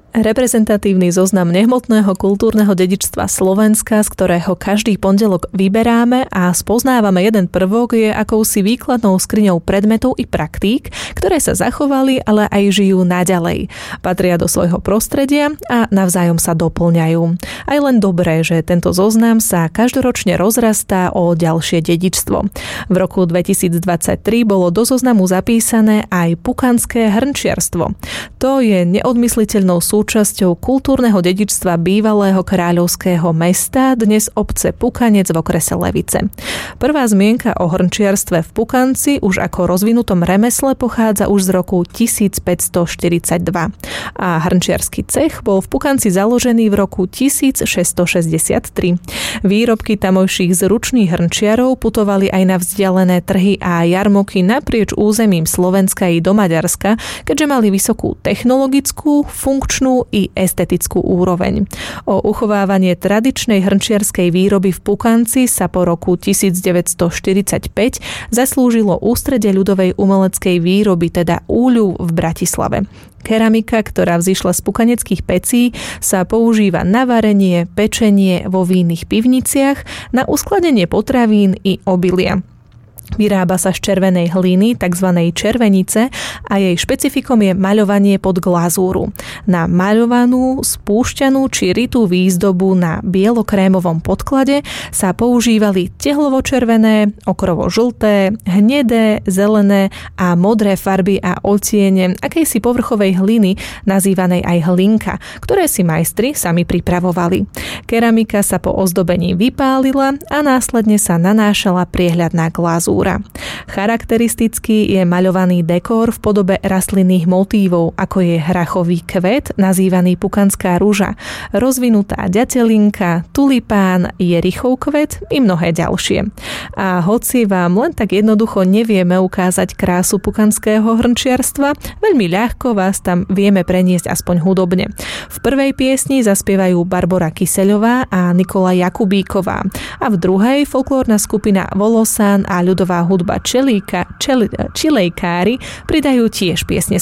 Reprezentatívny zoznam nehmotného kultúrneho dedičstva Slovenska, z ktorého každý pondelok vyberáme a spoznávame jeden prvok, je akousi výkladnou skriňou predmetov i praktík, ktoré sa zachovali, ale aj žijú naďalej. Patria do svojho prostredia a navzájom sa doplňajú. Aj len dobré, že tento zoznam sa každoročne rozrastá o ďalšie dedičstvo. V roku 2023 bolo do zoznamu zapísané aj pukanské hrnčiarstvo. To je neodmysliteľnou súčasťou kultúrneho dedičstva bývalého kráľovského mesta, dnes obce Pukanec v okrese Levice. Prvá zmienka o hrnčiarstve v Pukanci už ako rozvinutom remesle pochádza už z roku 1542. A hrnčiarsky cech bol v Pukanci založený v roku 1663. Výrobky tamojších zručných hrnčiarov putovali aj na vzdialené trhy a jarmoky naprieč územím Slovenska i do Maďarska, keďže mali vysokú technologickú, funkčnú i estetickú úroveň. O uchovávanie tradičnej hrnčiarskej výroby v Pukanci sa po roku 1945 zaslúžilo Ústredie ľudovej umeleckej výroby, teda ÚԼUV v Bratislave. Keramika, ktorá vzišla z pukaneckých pecí, sa používa na varenie, pečenie vo vínnych pivniciach, na uskladenie potravín i obilia. Vyrába sa z červenej hliny, tzv. Červenice, a jej špecifikom je maľovanie pod glazúru. Na maľovanú, spúšťanú či rytú výzdobu na bielokrémovom podklade sa používali tehlovo-červené, okrovo-žlté, hnedé, zelené a modré farby a odtiene akejsi povrchovej hliny, nazývanej aj hlinka, ktoré si majstri sami pripravovali. Keramika sa po ozdobení vypálila a následne sa nanášala priehľadná glazúra. Charakteristický je maľovaný dekor v podobe rastlinných motívov, ako je hrachový kvet, nazývaný pukanská ruža, rozvinutá ďatelinka, tulipán, jerichov kvet i mnohé ďalšie. A hoci vám len tak jednoducho nevieme ukázať krásu pukanského hrnčiarstva, veľmi ľahko vás tam vieme preniesť aspoň hudobne. V prvej piesni zaspievajú Barbora Kyseľová a Nikola Jakubíková a v druhej folklórna skupina Volosán a ľudová hudba Čilejkári pridajú tiež piesne